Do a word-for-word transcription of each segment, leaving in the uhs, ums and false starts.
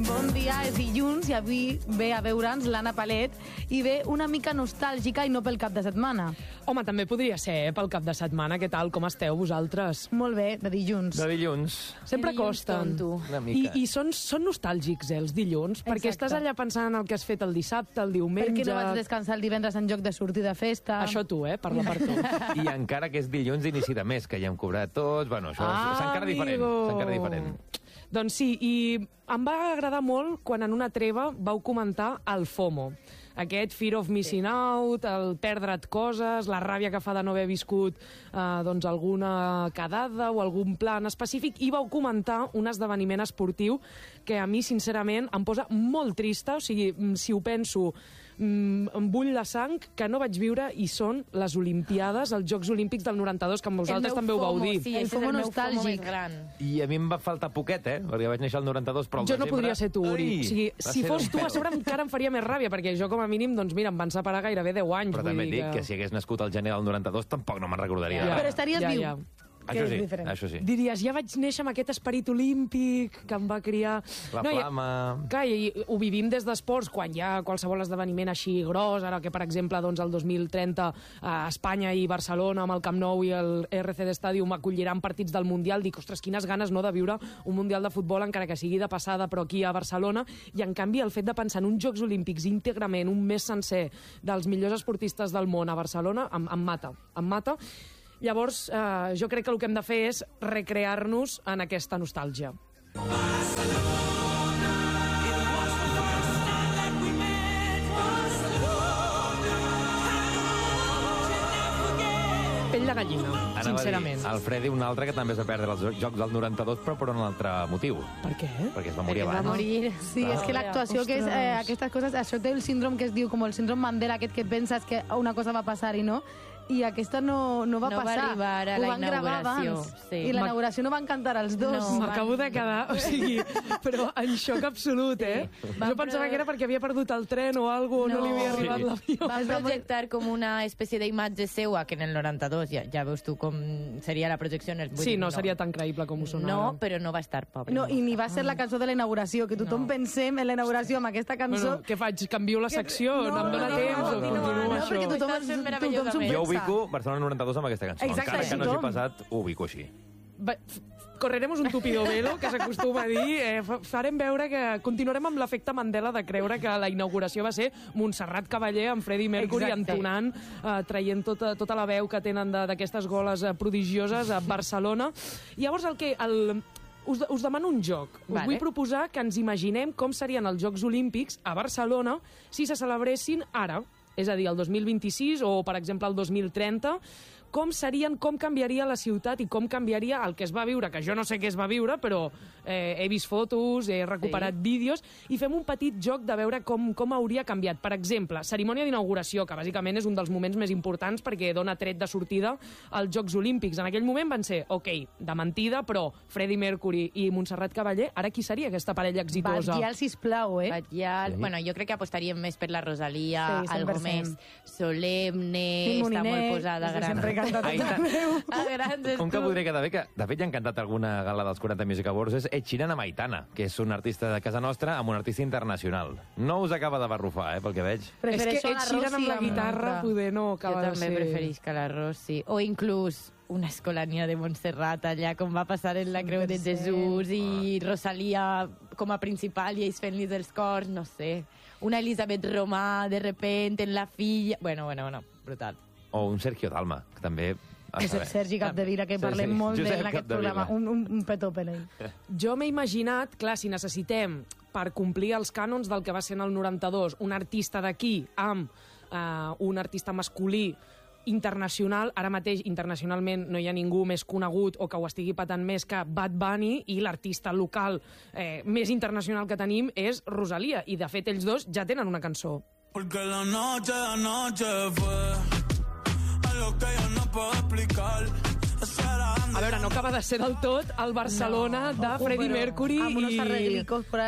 Bon dia, és dilluns i avui ve a veure'ns l'Anna Palet i ve una mica nostàlgica i no pel cap de setmana. Home, també podria ser, eh, pel cap de setmana. Què tal, com esteu vosaltres? Molt bé, de dilluns. De dilluns. Sempre dilluns costen. tonto. Una I, mica. i són, són nostàlgics, eh, els dilluns, Exacte. perquè estàs allà pensant en el que has fet el dissabte, el diumenge... Per què no vaig descansar el divendres en lloc de sortir de festa? Això tu, eh? Parla per tu. I encara que és dilluns d'inici de mes, que ja hem cobrat tots, bueno, això Ah, és encara diferent. amigo. És encara diferent. Doncs sí, i em va agradar molt quan en una treva vau comentar el FOMO. Aquest fear of missing out, el perdre't coses, la ràbia que fa de no haver viscut eh, doncs alguna quedada o algun plan específic, i vau comentar un esdeveniment esportiu que a mi, sincerament, em posa molt trista. O sigui, si ho penso, em bull la sang, que no vaig viure, i són les Olimpiades, els Jocs Olímpics del noranta-dos, que amb vosaltres també ho vau dir. Sí, El ese és FOMO el meu nostàlgic. FOMO més gran. I a mi em va faltar poquet, eh? Perquè vaig néixer al noranta-dos, però al Jo no desembre... podria ser tu, Uri. Ai, O sigui, va si ser fos d'un tu, a pèl. sobre encara em faria més ràbia, perquè jo, com a mínim, doncs mira, em van separar gairebé deu anys. Però vull també dir dic que si hagués nascut al gener del noranta-dos tampoc no me'n recordaria. Ja. Però estaries Ja, viu. ja. Que Això és sí, diferent. això sí. Diries, ja vaig néixer amb aquest esperit olímpic que em va criar... La i- flama... Clar, i ho vivim des d'esports, quan hi ha qualsevol esdeveniment així gros, ara que, per exemple, doncs, el dos mil trenta a Espanya i Barcelona amb el Camp Nou i el R C D Stadium acolliran partits del Mundial, dic, ostres, quines ganes, no?, de viure un Mundial de futbol, encara que sigui de passada, però aquí a Barcelona, i en canvi el fet de pensar en uns Jocs Olímpics íntegrament, un mes sencer, dels millors esportistes del món a Barcelona, em, em mata, em mata. Llavors, eh, jo crec que el que hem de fer és recrear-nos en aquesta nostàlgia. Pell de gallina, Anava sincerament. a dir, el Freddy, un altre que també es va perdre els Jocs del noranta-dos, però per un altre motiu. Per què? Perquè es va morir Perquè va abans. morir. Sí, és que l'actuació, que és eh, Ostres. aquestes coses, això té el síndrome que es diu com el síndrome Mandela, aquest que penses que una cosa va passar i no, i aquesta no, no va No va passar. arribar a Ho la van gravar inauguració, abans. sí. I la Ma- inauguració no van cantar els dos. No. M'acabo de quedar, o sigui, però en xoc absolut, eh? Van Jo pensava pro- que era perquè havia perdut el tren o alguna cosa, no, No. li havia arribat Sí. l'avió. Van projectar com una espècie d'imatge seua, que en el noranta-dos ja, ja veus tu com seria la projecció. En el, vull Sí, dir, no seria tan creïble com ho sona No, ara. però no va estar pobre. No, i ni va ser la cançó de la inauguració, que tothom No. pensem en la inauguració amb aquesta cançó. Bueno, què faig? Canvio la secció? No, No, em dona no, temps no, o no, continuo no, això? perquè tothom, Estàs fent tothom meravellosament. s'ho pensa. Jo ubico Barcelona noranta-dos amb aquesta cançó. Exacte, Encara que no hagi tothom. passat, ho ubico així. Va, f- correremos un tupido velo, que s'acostuma a dir. Eh, fa- farem veure que continuarem amb l'efecte Mandela de creure que la inauguració va ser Montserrat Cavaller amb Freddie Mercury Exacte. entonant, eh, traient tota, tota la veu que tenen de- d'aquestes goles eh, prodigioses a Barcelona. Llavors, el que... El, us, us demano un joc. Us Vale. vull proposar que ens imaginem com serien els Jocs Olímpics a Barcelona si se celebressin ara, és a dir, el dos mil vint-i-sis o, per exemple, el dos mil trenta, com serien, com canviaria la ciutat i com canviaria el que es va viure, que jo no sé què es va viure, però eh, he vist fotos, he recuperat Sí. vídeos, i fem un petit joc de veure com, com hauria canviat. Per exemple, cerimònia d'inauguració, que bàsicament és un dels moments més importants perquè dona tret de sortida als Jocs Olímpics. En aquell moment van ser, ok, de mentida, però Freddie Mercury i Montserrat Cavaller, ara qui seria aquesta parella exitosa? Batllal, sisplau, eh? Batllal, Sí. bueno, jo crec que apostaríem més per la Rosalia, Sí, cent algo per cent. més solemne, Quim està Moliner, molt posada, des de gran. sempre canta Ai, tot tant. arreu. A grans Com que estu- podria quedar bé, que de fet ja han cantat alguna gala dels quaranta Music Awards, és Ed Sheeran amb Aitana, que és un artista de casa nostra amb un artista internacional. No us acaba de barrufar, eh, pel que veig. És que Prefereixo Ed la Sheeran amb la Rossi guitarra l'altra. poder no Jo acaba de també ser... preferisc que la Rossi. O inclús una escolania de Montserrat allà, com va passar en la Creu de cent per cent. Jesús, i Rosalia com a principal i ells fent-li dels cors, no sé. Una Elisabet Romà, de repente, en la filla... Bueno, bueno, bueno, brutal. O un Sergio Dalma, que també... a És el saber. Sergi Capdevila, que Sí, parlem sí. molt Josep d'ell en aquest Capdevila. programa. Un, un, un petó per ell. Jo m'he imaginat, clar, si necessitem, per complir els cànons del que va ser en el noranta-dos, un artista d'aquí amb eh, un artista masculí internacional, ara mateix internacionalment no hi ha ningú més conegut o que ho estigui patant més que Bad Bunny, i l'artista local eh, més internacional que tenim és Rosalia, i de fet ells dos ja tenen una cançó. Porque la noche, la noche fue algo que yo no puedo explicar. A veure, no acaba de ser del tot el Barcelona No. de Ojo, Freddie però Mercury amb unos i... arreglicos por ahí.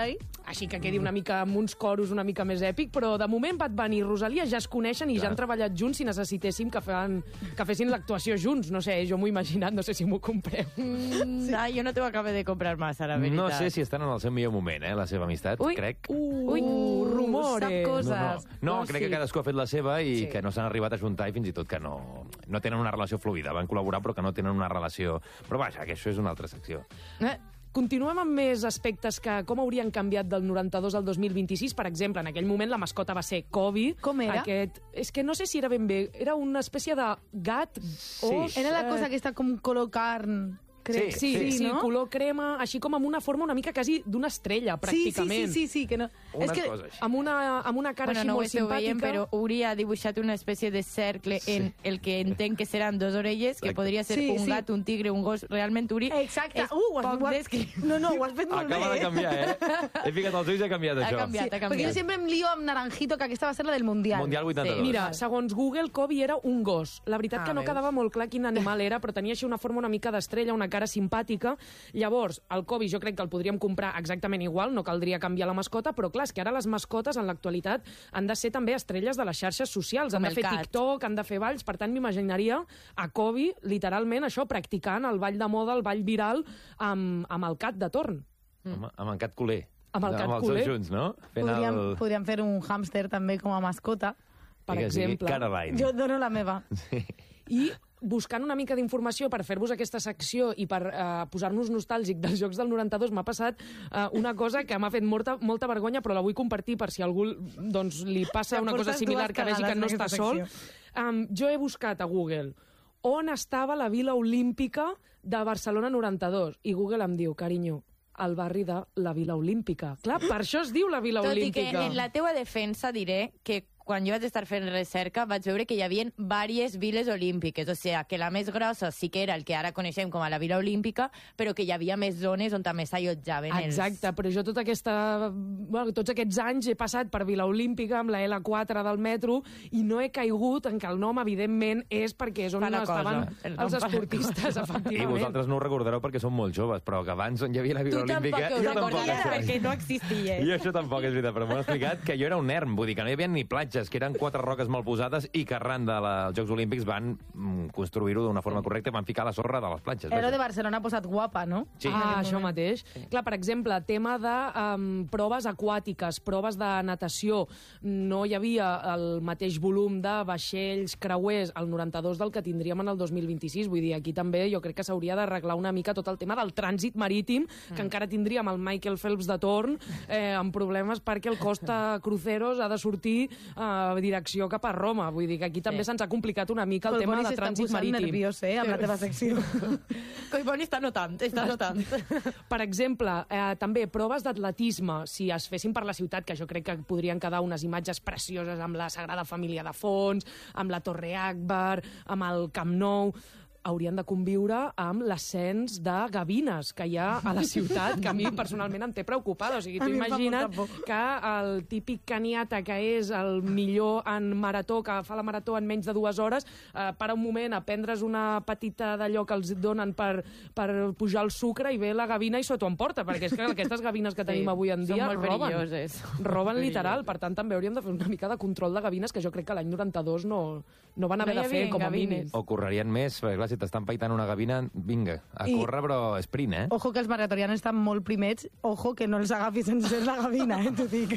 així que quedi una mica amb uns coros una mica més èpic, però de moment Bad Bunny i Rosalía ja es coneixen i Clar. ja han treballat junts si necessitéssim que, fan, que fessin l'actuació junts. No sé, jo m'ho he imaginat, no sé si m'ho compreu. Mm, sí. Ah, jo no t'ho acabé de comprar massa, la veritat. No sé si estan en el seu millor moment, eh, la seva amistat, Ui. crec. Uh, Ui, rumores. Sap coses. No, no. no crec que cadascú ha fet la seva i Sí. que no s'han arribat a juntar i fins i tot que no, no tenen una relació fluida. Van col·laborar però que no tenen una relació... Però vaja, que això és una altra secció. Eh? Continuem amb més aspectes que com haurien canviat del noranta-dos al dos mil vint-i-sis. Per exemple, en aquell moment la mascota va ser Kobe. Com era? Aquest, és que no sé si era ben bé. Era una espècie de gat. Sí. Os, Era la eh, cosa aquesta com color carn. Crec. Sí, sí, sí, no? color crema, així com amb una forma una mica quasi d'una estrella, pràcticament. Sí, sí, sí, sí, que no... Unes és que coses així. Amb una, amb una cara Bueno, així no ho molt esteu veient, simpàtica. però hauria dibuixat una espècie de cercle en el que entenc que seran dos orelles, que Exacte. podria ser Sí, un sí. gat, un tigre, un gos. Realment, Uri, Exacte. és Uh, ho has, poc ho has... descrit. No, no, ho has fet molt Acaba bé. de canviar, eh? He ficat els ulls i ha canviat, Ha això. canviat, ha Perquè canviat. jo sempre em lío amb Naranjito, que aquesta va ser la del Mundial. Mundial vuitanta-dos. Sí. Mira, segons Google, Kobe era un gos. La veritat Ah, que no veus? quedava molt clar quin animal era, però tenia així una forma una mica d'estrella, una cara simpàtica. Llavors, el Kobe jo crec que el podríem comprar exactament igual, no caldria canviar la mascota, però clar, és que ara les mascotes en l'actualitat han de ser també estrelles de les xarxes socials, han Com de el fer cat. TikTok, han de fer balls, per tant m'imaginaria a Kobe, literalment, això, practicant el ball de moda, el ball viral, amb, amb el cat de torn. Amb, amb en Cat Culer. Amb el Cat amb els Culer. dos junts, no? Fent Podríem, el... podríem fer un hàmster també com a mascota. Per Digues, digui, exemple. Caroline. Jo et dono la meva. Sí. I buscant una mica d'informació per fer-vos aquesta secció i per uh, posar-nos nostàlgic dels jocs del noranta-dos, m'ha passat uh, una cosa que m'ha fet molta, molta vergonya, però la vull compartir per si a algú doncs, li passa Ja una cosa portes similar dues que vegi que cagades no en està aquesta sol. secció. Um, jo he buscat a Google on estava la Vila Olímpica de Barcelona noranta-dos i Google em diu, carinyo, al barri de la Vila Olímpica. Clar, per això es diu la Vila Tot i Olímpica. que en la teua defensa diré que quan jo vaig estar fent recerca vaig veure que hi havia diverses viles olímpiques, o sigui, que la més grossa sí que era el que ara coneixem com a la Vila Olímpica, però que hi havia més zones on també s'allotjaven els... Exacte, però jo tota aquesta, bueno, tots aquests anys he passat per Vila Olímpica amb la L quatre del metro i no he caigut en que el nom, evidentment, és perquè és on Fa la estaven cosa. El nom els fa la esportistes, I efectivament. vosaltres no ho recordareu perquè són molt joves, però que abans on hi havia la Vila Tu tampoc Olímpica... us jo tampoc recordaves ho sé. perquè no existia. I això tampoc és veritat, però m'ho han explicat que jo era un erm, vull dir que no hi havia ni platges, que eren quatre roques mal posades i que arran dels de Jocs Olímpics van mm, construir-ho d'una forma correcta i van ficar la sorra de les platges. Era vaja. de Barcelona ha posat guapa, no? Sí. Ah, això mateix. Clar, per exemple, tema de um, proves aquàtiques, proves de natació. No hi havia el mateix volum de vaixells, creuers, al noranta-dos del que tindríem en el dos mil vint-i-sis. Vull dir, aquí també jo crec que s'hauria d'arreglar una mica tot el tema del trànsit marítim, que mm. encara tindríem el Michael Phelps de torn, eh, amb problemes perquè el Costa Cruceros ha de sortir a eh, direcció cap a Roma. Vull dir que aquí també Sí. se'ns ha complicat una mica el Collboni tema de s'està trànsit posant marítim. nerviós, eh, amb la teva secció. Collboni està notant, està notant. Per exemple, eh, també proves d'atletisme, si es fessin per la ciutat, que jo crec que podrien quedar unes imatges precioses amb la Sagrada Família de fons, amb la Torre Akbar, amb el Camp Nou, haurien de conviure amb l'ascens de gavines que hi ha a la ciutat, que a mi personalment em té preocupada. O sigui, A tu mi em fa imagina't molta por. que el típic caniata que és el millor en marató, que fa la marató en menys de dues hores, eh, para un moment a prendre's una petita d'allò que els donen per, per pujar el sucre i ve la gavina i s'ho emporta, perquè és que aquestes gavines que tenim avui en dia són molt roben. perilloses. Roben literal, per tant també hauríem de fer una mica de control de gavines, que jo crec que l'any noranta-dos no, no van haver No hi de fer havia com a gavines. mínim. O correrien més, perquè clar, si t'estan paitant una gavina, vinga, a I- córrer, però sprint, eh? Ojo que els maratorians estan molt primets. Ojo que no els agafis sense la gavina, eh, t'ho dic.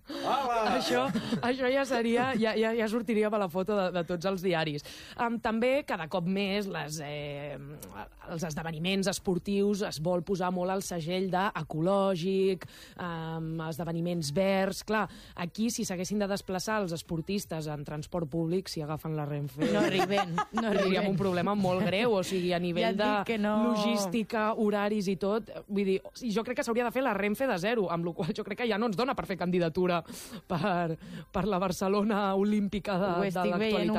Això, això ja seria, ja, ja, ja sortiria per la foto de, de tots els diaris. Um, també, cada cop més, les, eh, els esdeveniments esportius es vol posar molt al segell d'ecològic, um, esdeveniments verds. Clar, aquí, si s'haguessin de desplaçar els esportistes en transport públic, si agafen la Renfe... No arriben, no tindríem arriben. un problema molt greu, o sigui, a Ja nivell et de dic que no. logística, horaris i tot. Vull dir, jo crec que s'hauria de fer la Renfe de zero, amb la qual jo crec que ja no ens dona per fer candidatura per, per la Barcelona olímpica de, Ho de estic veient un l'actualitat. poc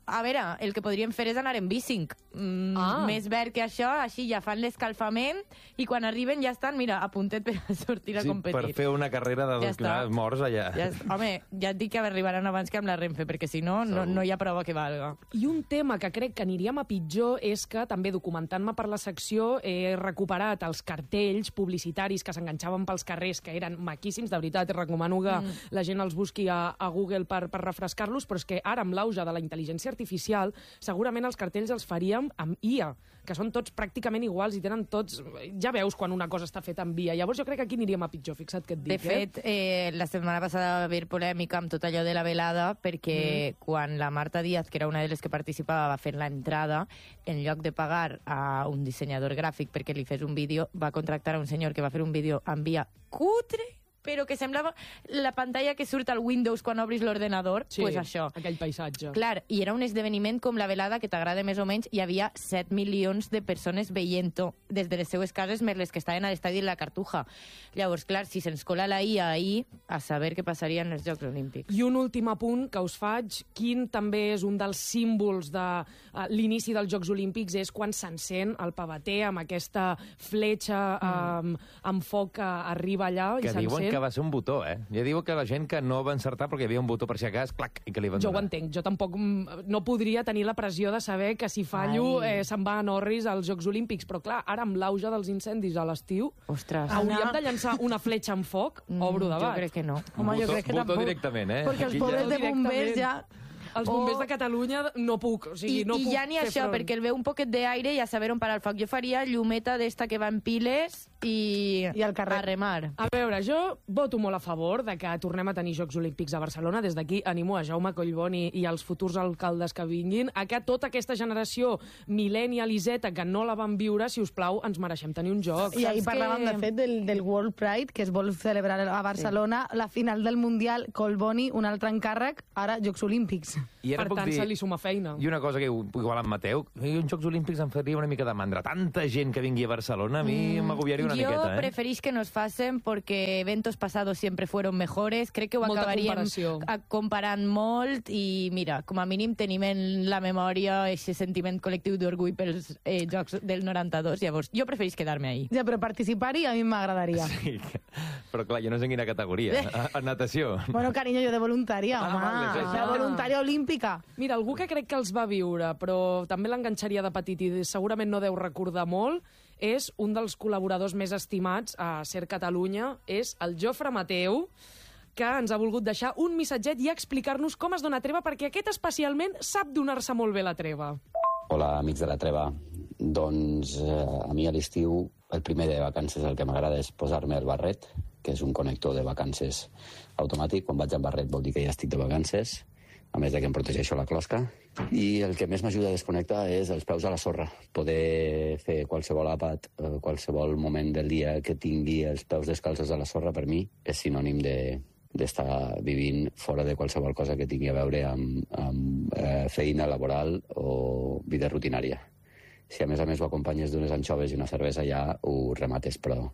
a veure, el que podríem fer és anar en bicing. Mm, Ah. Més verd que això, així ja fan l'escalfament i quan arriben ja estan, mira, a puntet per a sortir a Sí, competir. per fer una carrera de Ja dos està. morts allà. Ja, est- home, ja et dic que arribaran abans que amb la Renfe, perquè si no, no, no hi ha prova que valga. I un tema que crec que aniríem a pitjor és que, també documentant-me per la secció, he recuperat els cartells publicitaris que s'enganxaven pels carrers, que eren maquíssims, de veritat, recomano que mm. la gent els busqui a, a Google per, per refrescar-los, però és que ara, amb l'auge de la intel·ligència artificial, segurament els cartells els faríem amb I A, que són tots pràcticament iguals i tenen tots... Ja veus quan una cosa està feta amb I A. Llavors jo crec que aquí aniríem a pitjor, fixa't que et dic. De fet, eh, la setmana passada va haver polèmica amb tot allò de la velada, perquè mm. quan la Marta Díaz, que era una de les que participava, va fer l'entrada, en lloc de pagar a un dissenyador gràfic perquè li fes un vídeo, va contractar a un senyor que va fer un vídeo amb I A cutre, però que semblava la pantalla que surt al Windows quan obris l'ordenador, Sí, pues això. aquell paisatge. Clar, i era un esdeveniment com la velada, que t'agrada més o menys, hi havia set milions de persones veient-ho des de les seues cases, més les que estaven a l'estadi de la Cartuja. Llavors, clar, si se'ns cola la I A ahir, a saber què passaria en els Jocs Olímpics. I un últim apunt que us faig, quin també és un dels símbols de uh, l'inici dels Jocs Olímpics, és quan s'encén el pavater amb aquesta fletxa um, amb foc que arriba allà i Que diuen s'encén. que va ser un botó, eh? Ja diu que la gent que no va encertar perquè hi havia un botó per si a cas, clac, i que li van Jo ho donar. entenc, jo tampoc mm, no podria tenir la pressió de saber que si fallo eh, se'n va a Norris als Jocs Olímpics, però clar, ara amb l'auge dels incendis a l'estiu, Ostres. hauríem de llançar una fletxa amb foc? Obro Mm, debat. Jo crec que no. Home, jo Botó- crec que botó tampoc. directament, eh? Perquè els Aquí pobres ja- de bombers ja... Els O- bombers de Catalunya no puc, o sigui, I, no i puc ja ni fer això, front. perquè el veu un poquet d'aire i a saber on parar el foc. Jo faria llumeta d'esta que va en piles i, I al carrer. a remar. A veure, jo voto molt a favor de que tornem a tenir Jocs Olímpics a Barcelona. Des d'aquí animo a Jaume Collboni i als futurs alcaldes que vinguin a que tota aquesta generació millennial i zeta que no la van viure, si us plau, ens mereixem tenir un joc. I ahir Saps parlàvem, que- de fet, del, del World Pride, que es vol celebrar a Barcelona, sí. La final del Mundial, Colboni, un altre encàrrec, ara Jocs Olímpics. I ara Per puc tant, dir- se li suma feina. I una cosa que igual en Mateu, i uns Jocs Olímpics em faria una mica de mandra. Tanta gent que vingui a Barcelona, a mi Mm, m'agobiaria una Yo miqueta, eh? preferís que nos facen porque eventos pasados siempre fueron mejores. Crec que ho Molta acabaríem comparació. a- comparant molt i, mira, com a mínim tenim en la memòria aquest sentiment col·lectiu d'orgull pels eh, Jocs del noranta-dos. Llavors, jo preferís quedar-me ahí. Ja, però participar-hi a mi m'agradaria. Sí, que- però clar, jo no sé en quina categoria. A, a natació. Bueno, carinyo, jo de voluntària, Ah, home. vale, sí, sí. De voluntària olímpica. Mira, algú que crec que els va viure, però també l'enganxaria de petit i segurament no deu recordar molt, és un dels col·laboradors més estimats a Ser Catalunya, és el Jofre Mateu, que ens ha volgut deixar un missatget i explicar-nos com es dona treva, perquè aquest especialment sap donar-se molt bé la treva. Hola, amics de la treva. Doncs eh, a mi a l'estiu el primer de vacances el que m'agrada és posar-me el barret, que és un connector de vacances automàtic. Quan vaig amb barret vol dir que ja estic de vacances, a més de que em protegeixo la closca. I el que més m'ajuda a desconnectar és els peus a la sorra. Poder fer qualsevol àpat, eh, qualsevol moment del dia que tingui els peus descalços a la sorra, per mi és sinònim de d'estar vivint fora de qualsevol cosa que tingui a veure amb, amb eh, feina laboral o vida rutinària. Si a més a més ho acompanyes d'unes anxoves i una cervesa ja ho remates, però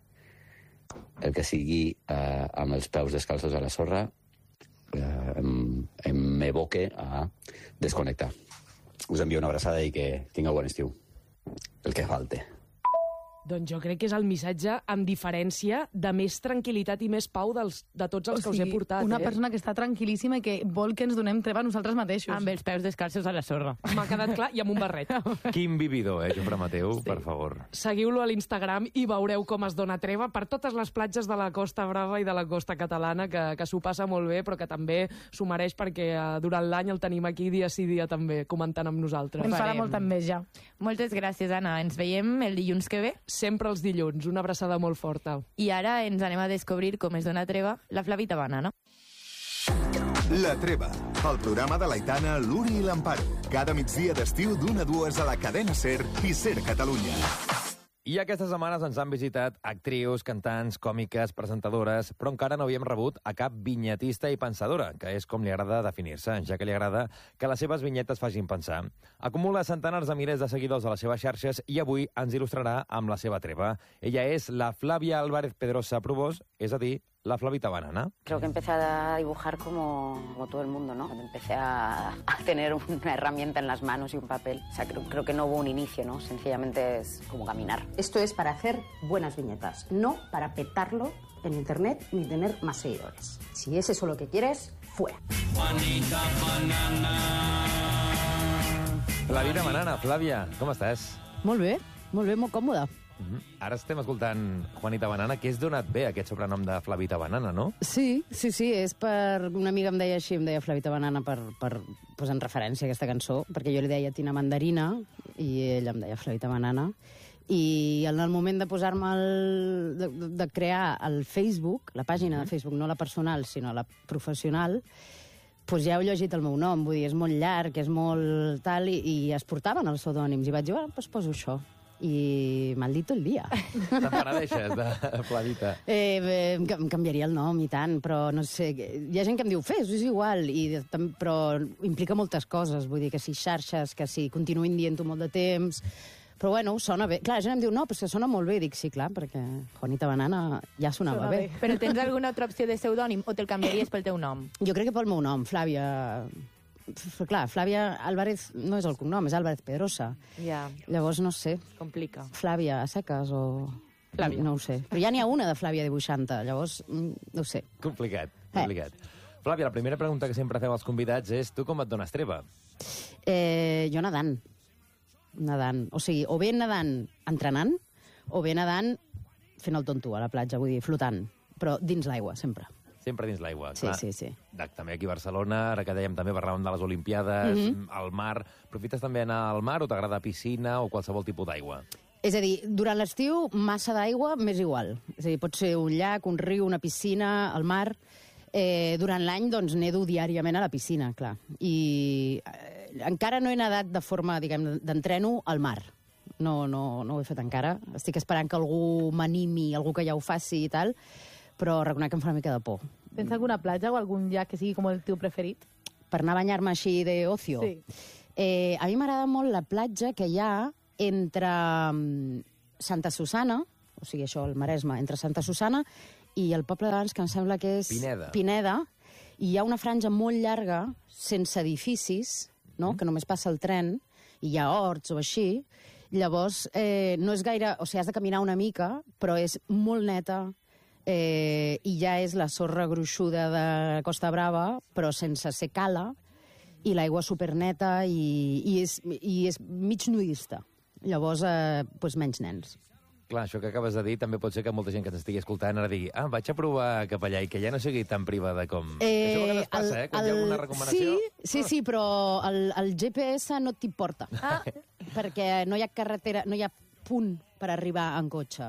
el que sigui eh, amb els peus descalços a la sorra eh, em, em m'evoque a desconnectar. Us envio una abraçada i que tingueu bon estiu. El que falte. Doncs jo crec que és el missatge amb diferència de més tranquil·litat i més pau dels, de tots els que us he portat. una eh? persona que està tranquil·líssima i que vol que ens donem treva a nosaltres mateixos. Amb els peus descalços a la sorra. M'ha quedat clar, i amb un barret. Quin vividor, eh, Jofre Mateu, sí. Per favor. Seguiu-lo a l'Instagram i veureu com es dona treva per totes les platges de la Costa Brava i de la costa catalana, que, que s'ho passa molt bé, però que també s'ho mereix perquè eh, durant l'any el tenim aquí dia sí dia també, comentant amb nosaltres. Ens farà farem. molta enveja. Moltes gràcies, Anna. Ens veiem el dilluns que ve. Sempre els dilluns, una abraçada molt forta. I ara ens anem a descobrir com es dona treva la Flavita Banana. La Treva, el programa de l'Aitana, l'Uri i l'Amparo. Cada migdia d'estiu d'una a dues a la cadena SER i SER Catalunya. I aquestes setmanes ens han visitat actrius, cantants, còmiques, presentadores, però encara no havíem rebut a cap vinyetista i pensadora, que és com li agrada definir-se, ja que li agrada que les seves vinyetes facin pensar. Acumula centenars de milers de seguidors a les seves xarxes i avui ens il·lustrarà amb la seva treva. Ella és la Flàvia Álvarez Pedrosa Probós, és a dir, la Flavita Banana. Creo que empecé a dibujar como, como todo el mundo, ¿no? Cuando empecé a, a tener una herramienta en las manos y un papel. O sea, creo, creo que no hubo un inicio, ¿no? Sencillamente es como caminar. Esto es para hacer buenas viñetas, no para petarlo en internet ni tener más seguidores. Si es eso lo que quieres, fuera. Juanita Banana. Flavita Banana, Flàvia, com estàs? Molt bé, molt bé, molt còmoda. Mm-hmm. Ara estem escoltant Juanita Banana, que és donat bé aquest sobrenom de Flavita Banana, no? Sí, sí, sí, és per... Una amiga em deia així, em deia Flavita Banana per, per pues, en referència a aquesta cançó, perquè jo li deia Tina Mandarina i ella em deia Flavita Banana. I en el moment de posar-me el... de, de crear el Facebook, la pàgina de Facebook, no la personal, sinó la professional, pues ja heu llegit el meu nom, vull dir, és molt llarg, és molt tal, i, i es portaven els pseudònims, i vaig dir, bueno, pues poso això. I maldito el dia. Te'n penedeixes de Flavita? Eh, eh, em canviaria el nom i tant, però no sé, hi ha gent que em diu, fes, és igual, i, però implica moltes coses, vull dir, que si xarxes, que si continuïn dient-ho molt de temps, però bueno, sona bé. Clar, la gent em diu, no, però és que sona molt bé. Dic, sí, clar, perquè Juanita Banana ja sonava Sona bé. bé. Però tens alguna altra opció de pseudònim o te'l canviaries pel teu nom? Jo crec que pel meu nom, Flàvia... F- Clar, Flàvia Álvarez no és el cognom, és Álvarez Pedrosa. Ja, Llavors, no sé, complica. Flàvia a seques o... Flàvia. No ho sé. Però ja n'hi ha una de Flàvia dibuixanta, llavors, mm, no ho sé. Complicat, complicat. Flàvia, la primera pregunta que sempre feu als convidats és tu com et dones treva? Eh, jo nedant. Nedant. O sigui, o bé nedant entrenant, o bé nedant fent el tonto a la platja, vull dir, flotant. Però dins l'aigua, sempre. Sempre dins l'aigua. Sí, clar. sí, sí. També aquí a Barcelona, ara que dèiem també parlàvem de les Olimpiades, mm -hmm. al mar. Profites també anar al mar o t'agrada piscina o qualsevol tipus d'aigua? És a dir, durant l'estiu, massa d'aigua m'és igual. És a dir, pot ser un llac, un riu, una piscina, el mar. Eh, durant l'any, doncs, nedo diàriament a la piscina, clar. I eh, encara no he nedat de forma, diguem, d'entreno al mar. No, no, no ho he fet encara. Estic esperant que algú m'animi, algú que ja ho faci i tal, però reconec que em fa una mica de por. Tens alguna platja o algun llac que sigui com el teu preferit? Per anar a banyar-me així d'ocio? Sí. Eh, a mi m'agrada molt la platja que hi ha entre um, Santa Susana, o sigui, això, el Maresme, entre Santa Susana i el poble d'abans, que em sembla que és... Pineda. Pineda. I hi ha una franja molt llarga, sense edificis, no?, mm. que només passa el tren, i hi ha horts o així. Llavors, eh, no és gaire... O sigui, has de caminar una mica, però és molt neta, eh, i ja és la sorra gruixuda de Costa Brava, però sense ser cala, i l'aigua superneta, i, i, és, i és mig nudista. Llavors, eh, doncs menys nens. Clar, això que acabes de dir també pot ser que molta gent que t'estigui escoltant ara digui ah, vaig a provar cap allà i que ja no sigui tan privada com... Eh, això a vegades passa, el, eh? Quan el, hi ha alguna recomanació... Sí, sí, sí, però el, el G P S no t'hi porta. Ah. Perquè no hi ha carretera, no hi ha punt per arribar en cotxe.